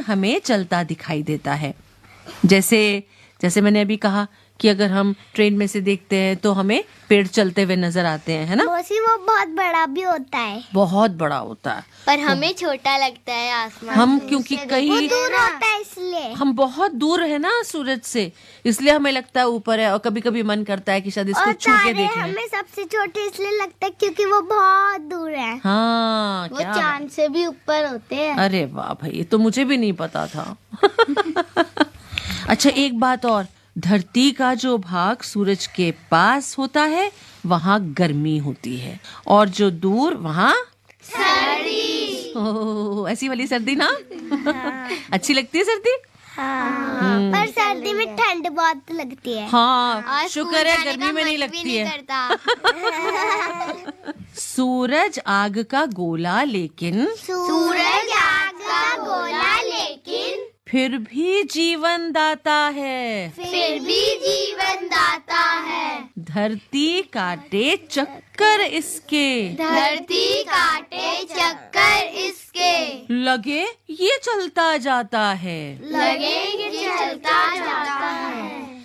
हमें चलता दिखाई देता है। जैसे मैंने अभी कहा कि अगर हम ट्रेन में से देखते हैं तो हमें पेड़ चलते हुए नजर आते हैं, है ना? वो बहुत बड़ा भी होता है, बहुत बड़ा होता है, पर हमें छोटा लगता है आसमान। हम क्योंकि वो दूर होता है इसलिए। हम बहुत दूर है ना सूरज से, इसलिए हमें लगता है ऊपर है। और कभी कभी मन करता है कि शायद इसको छू के देख लें। हमें सबसे छोटे इसलिए लगता है क्योंकि वो बहुत दूर है। हाँ, वो चांद से भी ऊपर होते हैं। अरे वाह भाई, ये तो मुझे भी नहीं पता था। अच्छा, एक बात और, धरती का जो भाग सूरज के पास होता है वहाँ गर्मी होती है, और जो दूर वहाँ सर्दी। ओह, ऐसी वाली सर्दी ना। अच्छी लगती है सर्दी। हाँ, पर सर्दी में ठंड बहुत लगती है। हाँ, शुक्र है गर्मी में नहीं लगती है। सूरज आग का गोला लेकिन फिर भी जीवन दाता है। धरती काटे चक्कर इसके लगे ये चलता जाता है।